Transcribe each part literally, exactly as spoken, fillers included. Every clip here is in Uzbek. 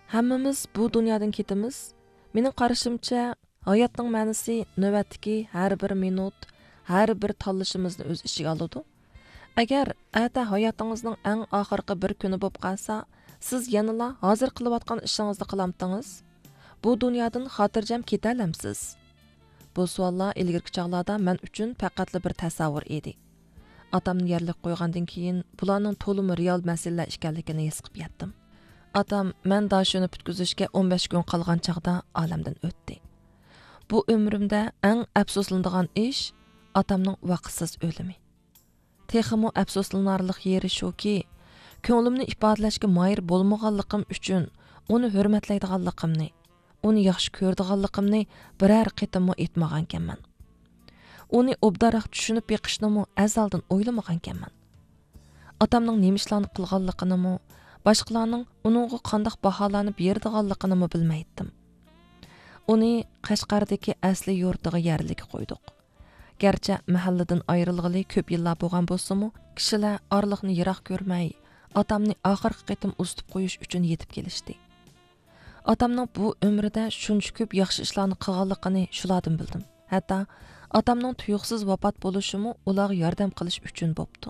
Hammamiz bu dunyodan ketamiz. Mening qarashimcha, hayotning ma'nosi navbatdagi har bir minut, har bir tanlashimizni o'z ichiga oladi. Agar ata hayotingizning eng oxirgi bir kuni bo'lib qolsa, siz yanala hozir qilayotgan ishingizni qilamdingiz? Bu dunyodan xotirjam keta olamsiz? Bu savollar ilgirki chog'larda men uchun faqatli bir tasavvur edi. Otamni yerlik qo'ygandan keyin bularning to'limi real masalalar ekanligini his qilib yetdim. Atam men dashuni bitkizishga o'n besh kun qolgan chaqda olamdan o'tdi. Bu umrimda eng afsuslanadigan ish atamning vaqtsiz o'limi. Texmo afsuslanarlik yeri shuki, ko'nglimni ifodalashga moyir bo'lmaganligim uchun uni hurmatlaydiganligimni, uni yaxshi ko'rdiganligimni biror qitimmo aytmagan ekanman. Uni obdaroq tushunib beqishnimi azaldan o'ylamagan ekanman. Atamning nima ishlarni qilganligini, boshqalarning uningga qanday baholanib berdiganligini bilmaydim. Uni Qashqardagi asli yurtiga yerlik qo'ydik. Gerçi mahalladan ayrılgılı köp yıllar bo'lgan bo'lsa-mu, kishilar orliqni yiroq ko'rmay, atamni oxirgi qitim uzitib qo'yish uchun yetib kelishdi. Atamning bu umrida shuncha ko'p yaxshi ishlarni qilganligini shulardan bildim. Hatto atamning tuyuqsiz vafot bo'lishimi ularga yordam qilish uchun bo'pti.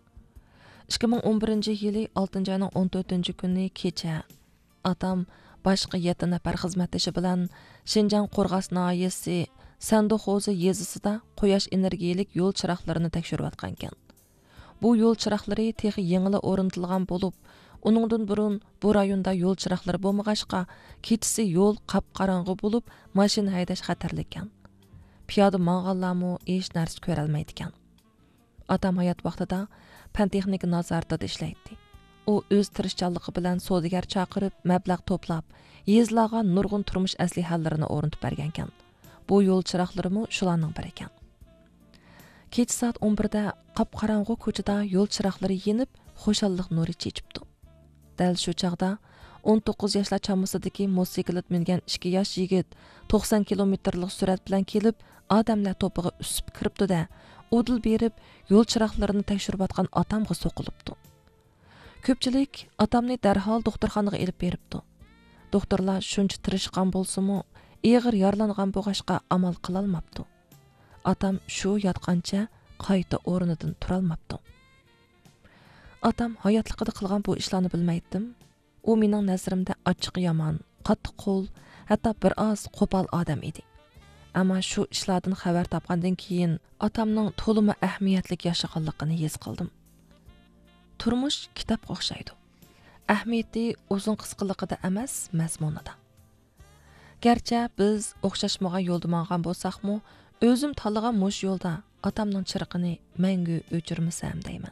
ikki ming o'n birinchi yili oltinchi oyning o'n to'rtinchi kuni kecha atam boshqa yetti nafar xizmatdoshi bilan Şinjan Qo'rg'as noyasi Sandoxo'zi yezisida quyosh energiyalik yo'l chiroqlarini tekshirayotgan ekan. Bu yo'l chiroqlari texi yengila o'rnatilgan bo'lib, uningdan burun bu rayonda yo'l chiroqlari bo'lmag'achqa, kechisi yo'l qap-qorong'i bo'lib, mashina haydash xatarli ekan. Piyoda mang'anlarmi hech narsa ko'ra olmaydi ekan. Atam hayot vaqtida fan texnika nazoratida ishlaydi. U o'z tirishchanligi bilan savdogar chaqirib, mablag' to'plab, yezlarga nurg'un turmush aslihalarini o'rnatib bergan ekan. Bu yo'l chiroqlarimi shularning biri ekan. Kech soat o'n birda qop-qorong'i ko'chada yo'l chiroqlari yenib, xushallik nuri chechibdi. Dal shu chaqda o'n to'qqiz yoshlar chamasidagi motosiklet mingan ikki yosh yigit to'qson kilometrlik surat bilan kelib, odamlar to'piga usib kiribdi-da, o'dil berib, yo'l chiroqlarini tekshirayotgan otamga so'qilibdi. Ko'pchilik otamni darhol doktorxonaga elib beribdi. Doktorlar shuncha tirishgan bo'lsa-mu, ig'ir yaralangan bo'g'ashqa amal qila olmabdi. Atam shu yotqancha qayta o'rnidan tura olmabdi. Atam hayotligida qilgan bu ishlarni bilmaydim. U mening nazarimda ochiq yomon, qattiq qo'l, hatto bir oz qo'pol odam edi. Ammo shu ishlardan xabar topgandan keyin atamning to'limi ahamiyatli yashaganligini his qildim. Turmush kitobga o'xshaydi. Ahamiyati uzun qisqaligida emas, mazmunida. Gerçi biz o'xshashmagan yo'lda mang'an bo'lsaqmi, o'zim tanlagan mush yo'lda atamning chirqini mangu o'chirmasam deyman.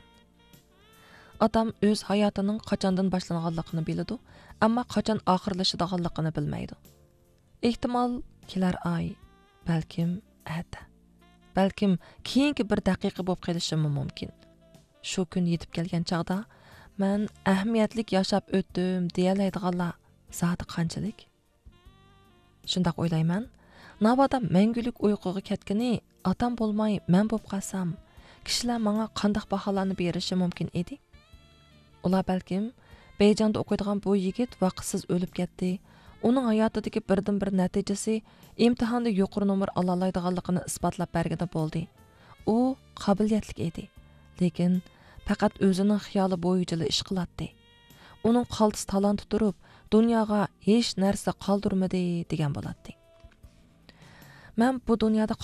Atam o'z hayotining qachondan boshlanganligini biladi, ammo qachon oxirlashadiganligini bilmaydi. Ehtimol kelar oy, balkim ata, balkim keyingi bir daqiqa bo'lib qolishi mumkin. Shu kun yetib kelgan chaqda men ahamiyatli yashab o'tdim deyalaydiganlar zoti qanchalik? Shundoq o'ylayman, navbada mangulik uyquga ketgani atam bo'lmay men bo'lib qolsam, kishilar menga qanday baholarni berishi mumkin edi? Ular balkim Beyjonda o'qiydigan bu yigit vaqtsiz o'lib ketdi. Uning hayotidagi birdan-bir natijasi imtihonda yuqori nomer ola oladiganligini isbotlab berganda bo'ldi. U qobiliyatli edi, lekin faqat o'zining xiyoli bo'yicha ish qiladi. Uning qaltis talanti turib, dunyoga hech narsa qoldirmadi degan bo'ladi. Men bu dunyoda